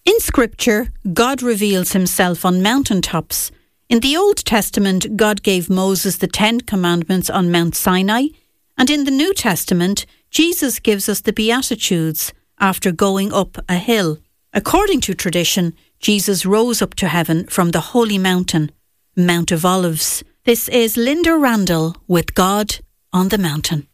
In Scripture, God reveals himself on mountaintops. In the Old Testament, God gave Moses the 10 Commandments on Mount Sinai, and in the New Testament, Jesus gives us the Beatitudes after going up a hill. According to tradition, Jesus rose up to heaven from the holy mountain, Mount of Olives. This is Linda Randall with God on the Mountain.